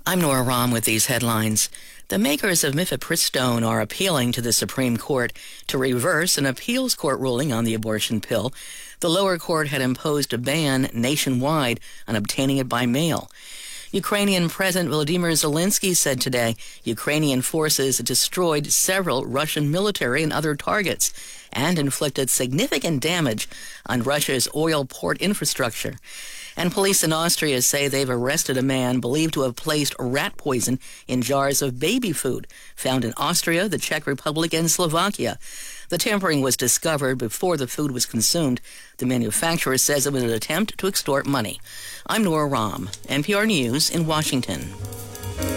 I'm Nora Rahm with these headlines. The makers of mifepristone are appealing to the Supreme Court to reverse an appeals court ruling on the abortion pill. The lower court had imposed a ban nationwide on obtaining it by mail. Ukrainian President Volodymyr Zelensky said today Ukrainian forces destroyed several Russian military and other targets and inflicted significant damage on Russia's oil port infrastructure. And police in Austria say they've arrested a man believed to have placed rat poison in jars of baby food found in Austria, the Czech Republic, and Slovakia. The tampering was discovered before the food was consumed. The manufacturer says it was an attempt to extort money. I'm Nora Rahm, NPR News in Washington.